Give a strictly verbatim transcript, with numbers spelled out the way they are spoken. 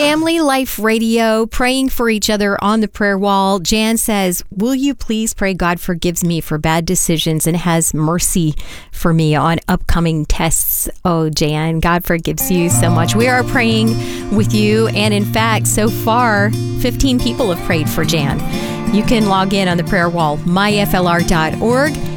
Family Life Radio, praying for each other on the prayer wall. Jan says, will you please pray God forgives me for bad decisions and has mercy for me on upcoming tests? Oh, Jan, God forgives you so much. We are praying with you. And in fact, so far, fifteen people have prayed for Jan. You can log in on the prayer wall, my f l r dot org.